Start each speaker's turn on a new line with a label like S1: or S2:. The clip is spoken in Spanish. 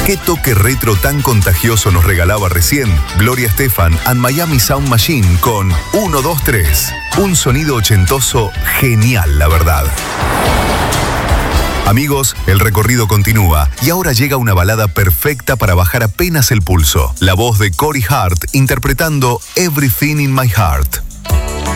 S1: ¿Qué toque retro tan contagioso nos regalaba recién Gloria Estefan and Miami Sound Machine con 1, 2, 3? Un sonido ochentoso genial, la verdad. Amigos, el recorrido continúa y ahora llega una balada perfecta para bajar apenas el pulso. La voz de Corey Hart interpretando Everything in My Heart.